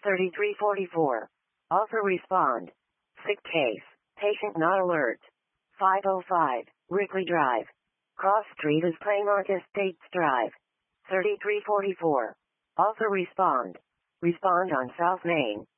3344. Also respond. Sick case. Patient not alert. 505. Rickley Drive. Cross Street is Claymont Estates Drive. 3344. Also respond. Respond on South Main.